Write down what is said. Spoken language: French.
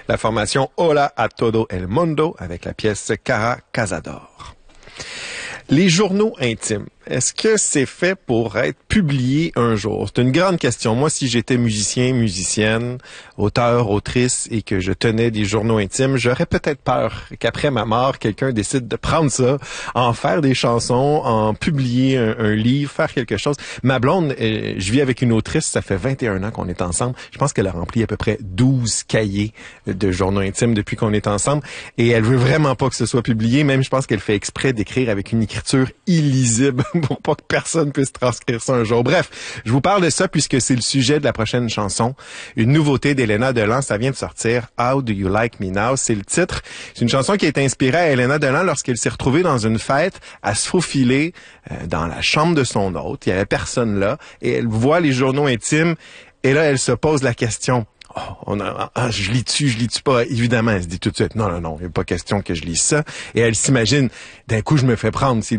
la formation Hola a todo el mundo avec la pièce Cara Cazador. Les journaux intimes, est-ce que c'est fait pour être publié un jour? C'est une grande question. Moi, si j'étais musicien, musicienne, auteur, autrice et que je tenais des journaux intimes, j'aurais peut-être peur qu'après ma mort, quelqu'un décide de prendre ça, en faire des chansons, en publier un livre, faire quelque chose. Ma blonde, je vis avec une autrice, ça fait 21 ans qu'on est ensemble. Je pense qu'elle a rempli à peu près 12 cahiers de journaux intimes depuis qu'on est ensemble et elle veut vraiment pas que ce soit publié. Même, je pense qu'elle fait exprès d'écrire avec une écriture illisible pour pas que personne puisse transcrire ça un jour. Bref, je vous parle de ça puisque c'est le sujet de la prochaine chanson. Une nouveauté d'Elena Delan, ça vient de sortir. How Do You Like Me Now? C'est le titre. C'est une chanson qui a été inspirée à Elena Delan lorsqu'elle s'est retrouvée dans une fête à se faufiler dans la chambre de son hôte. Il y avait personne là et elle voit les journaux intimes et là, elle se pose la question. Je lis-tu pas? Évidemment, elle se dit tout de suite, non, il n'y a pas question que je lise ça. Et elle s'imagine, d'un coup, je me fais prendre.